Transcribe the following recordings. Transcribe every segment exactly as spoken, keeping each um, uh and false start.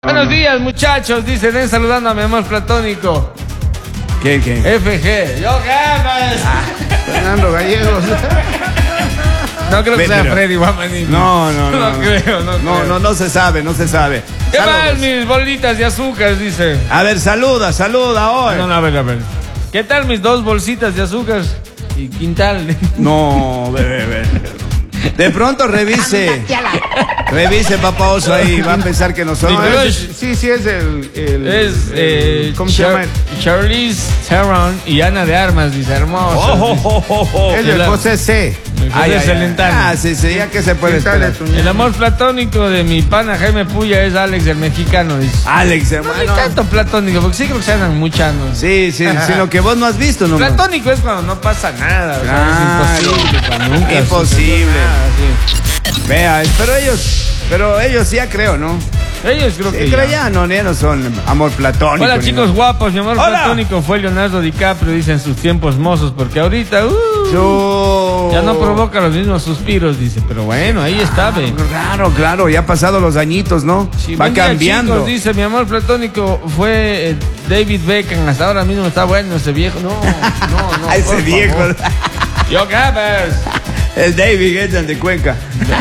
Buenos días, muchachos, dicen, ven saludando a mi amor platónico. ¿Qué, qué? F G. Yo, ¿qué más? Ah, Fernando Gallegos. No creo que Pero, sea Freddy Guamanini. No, no, no. No, no creo, no, no, creo. no, no se sabe, no se sabe. ¿Qué Saludos. más, mis bolitas de azúcar? Dice. A ver, saluda, saluda hoy. No, no, a ver, a ver. ¿Qué tal mis dos bolsitas de azúcar? Y quintal. No, bebé, bebé. De pronto revise. Revise, papá oso ahí. Va a pensar que nosotros. Sí, No, pero es- es- sí, sí, es el. el- Es, eh, el- ¿Cómo se Char- llama? Charlize Theron y Ana de Armas, dice, hermoso. Oh, oh, oh, oh. Es el la- José C. Ay, ay, ay. Celentano. Ah, sí, sí, ya que se puede ¿Qué tal esperar. es tu- El amor platónico de mi pana Jaime Puya es Alex el mexicano, dice. Alex, No hermano. hay tanto platónico, porque sí creo que se andan muchando. Sí, sí, sí, lo que vos no has visto, no. Platónico es cuando no pasa nada, o sea, Claro. es imposible, cuando nunca Imposible. sucedió nada, sí. Vea, pero ellos, pero ellos ya creo, ¿no? Ellos creo Sí, que creo ya. ya no, ya no son amor platónico. Hola ni chicos nada. guapos, mi amor Hola. platónico fue Leonardo DiCaprio, dice en sus tiempos mozos, porque ahorita uh, Yo- ya no provoca los mismos suspiros, dice, pero bueno, ahí está, ve. Claro, claro, ya ha pasado los añitos, ¿no? Sí, Va buen día, cambiando. chicos, dice, mi amor platónico fue eh, David Beckham, hasta ahora mismo está bueno ese viejo. No, no, no. Ese por viejo. favor. Yo Gabbers. El David Guetta de Cuenca.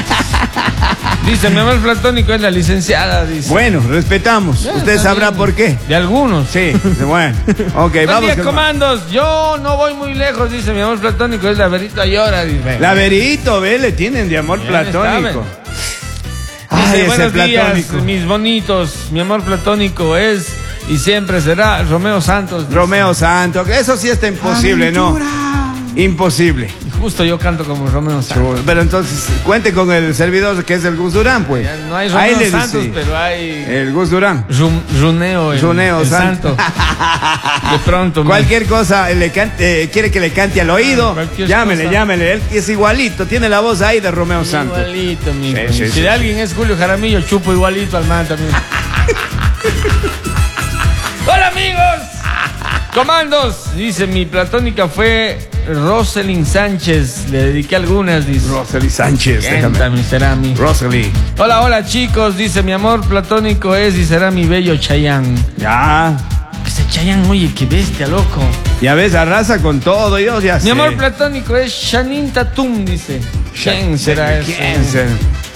Dice, mi amor platónico es la licenciada, dice. Bueno, respetamos. Ya, Usted está sabrá bien. por qué. De algunos. Sí, bueno. Ok, Buen vamos. día, con- comandos. Yo no voy muy lejos, dice mi amor platónico, es la verita llora, dice. Laberito, ve, le tienen de amor Bien, platónico. Dice, Ay, ese buenos días, platónico. mis bonitos. Mi amor platónico es y siempre será Romeo Santos. dice. Romeo Santos, eso sí está imposible, ¿no? Imposible. Y justo yo canto como Romeo Santos. Pero entonces, cuente con el servidor que es el Gus Durán, pues. Ya no hay Ahí Romeo le Santos, dice, pero hay el Gus Durán. Rum- Runeo, el, Runeo el Santo. santo. De pronto. Cualquier cosa le cante, eh, quiere que le cante al oído, Cualquier llámele, cosa. llámele. Él es igualito, tiene la voz ahí de Romeo Santos. Igualito, mijo. Sí, sí, si sí, de sí. alguien es Julio Jaramillo, chupo igualito al man también. Hola, amigos. Comandos, dice, mi platónica fue Roselyn Sánchez. Le dediqué algunas, dice. Rosely Sánchez, Cuéntame, déjame. será mi. Rosely. Hola, hola, chicos. Dice, mi amor platónico es y será mi bello Chayanne. Ya. Ese Chayanne, oye, qué bestia, loco. Ya ves, arrasa con todo, yo ya sé. Mi amor platónico es Shanin Tatum, dice. ¿Quién será eso? ¿Quién será?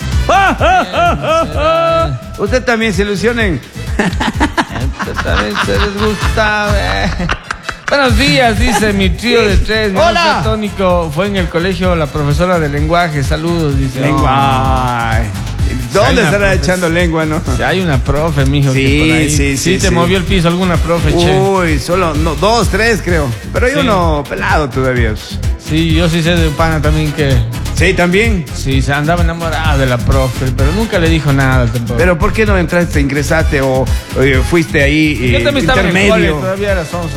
Usted también se ilusionen. Esto también se les gusta. eh. Buenos días, dice mi trío de tres. Mi amor Hola. platónico fue en el colegio la profesora de lenguaje. Saludos, dice. Lengua. Ay. ¿Dónde Hay una estará profes- echando lengua, no? Si hay una profe, mijo. Sí, que por ahí, sí, sí, te sí. movió el piso alguna profe, che. Uy, solo no, dos, tres creo. Pero hay Sí. uno pelado todavía. Sí, yo sí sé de un pana también que Sí, también. sí se andaba enamorada de la profe, pero nunca le dijo nada tampoco. Pero ¿por qué no entraste, ingresaste o, o fuiste ahí eh, yo también estaba en el cole, intermedio? todavía era sonso.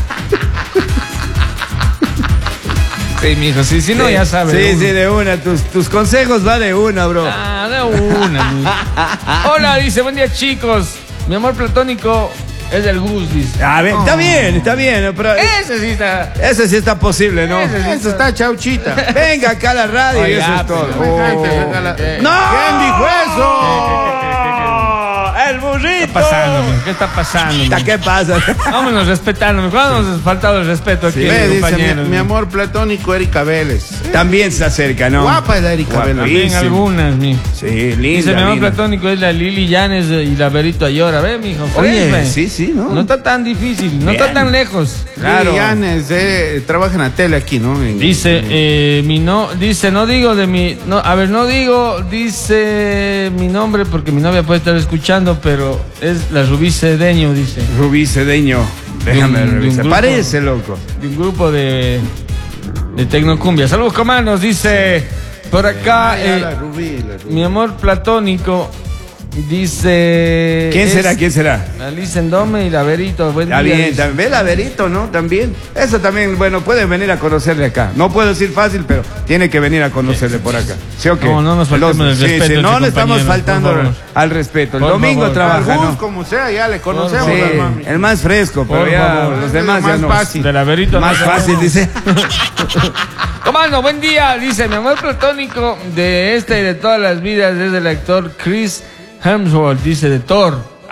Sí, mijo, sí, si no, Sí, ya sabes. Sí, uno. sí, de una. Tus, tus consejos va de una, bro. Ah, de una. mijo. Hola, dice, buen día, chicos. Mi amor platónico es del Gus, dice. A ver, está bien, está bien. Pero Ese sí está. ese sí está posible, ¿no? Ese sí Eso está chauchita. Venga acá a la radio y Oiga, eso es todo. pero- Semejante, Oh. venga la- Eh, ¡No! ¿Quién dijo eso? ¡El burrito! ¿Qué está pasando, mijo? ¿Qué está pasando, mijo? ¿Qué pasa? Vámonos respetando, mijo. ¿Cuándo nos ha faltado el respeto aquí, Ve, dice compañeros? mi, mi amor platónico Erika Vélez. También se acerca, ¿no? Guapa es la Erika Guapa. Vélez. También Buenísimo. algunas, mijo. Sí, linda. Dice mi amor linda. platónico es la Lili Llanes y la Berito Ayora. Ve, mijo. Oye, fresme. sí, sí, ¿no? No está tan difícil, no Bien. está tan lejos. Claro. Yanes, eh, trabaja en la tele aquí, ¿no? En- Dice, eh, mi no, dice, no digo de mi, no, a ver, no digo, dice mi nombre porque mi novia puede estar escuchando, pero es la Rubí Cedeño, dice, Rubí Cedeño. Déjame De un- de un revisar. grupo. Parece, loco. de un grupo de, de Tecnocumbia. Saludos, comandos, dice, por acá, Ah, ya, eh, la Rubí, la Rubí. mi amor platónico, dice... ¿Quién es será? ¿Quién será? Alice Endome y la Berito, buen Está día, bien, dice. también. Ve la Verito, ¿no? También. Eso también, bueno, puede venir a conocerle acá. No puedo decir fácil, pero tiene que venir a conocerle por acá. ¿Sí o qué? No, no nos faltemos Los- el sí, respeto sí, entre no le estamos compañeros, faltando por favor. al respeto. El Por domingo favor. trabaja, Gus, ¿no? como sea, ya le conocemos Por al Sí, mami. el más fresco, pero Por ya favor. los demás Más ya no. fácil. De la Berito. Más no fácil, sabemos. dice. Comando, buen día. Dice, mi amor platónico de esta y de todas las vidas es el actor Chris Hemsworth, dice, de Thor.